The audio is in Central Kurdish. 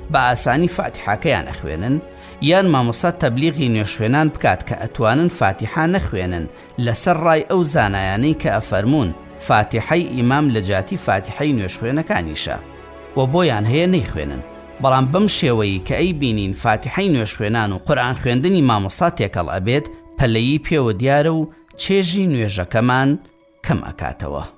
بە ئاسانی فاتحەکەیان ئەخوێنن یان مامۆستا تەبلیغی نوێژخوێنان بکات کە ئەتوانن فاتحە نەخوێنن لەسەر ڕای ئەو زانایانەی کە ئەفەرموون فاتحەی ئیمام لە جاتی فاتحەی نوێژخوێنەکانیشە و بۆیان هەیە نەیخوێنن. بەڵام بەم شێوەیە کە ئەی بینین فاتحەی نوێژخوێنان و قورئان خوێندنی مامۆستا تێکەڵ ئەبێت پەلەیی پێوە دیارە و چێژی نوێژەکەمان کەم ئەکاتەوە.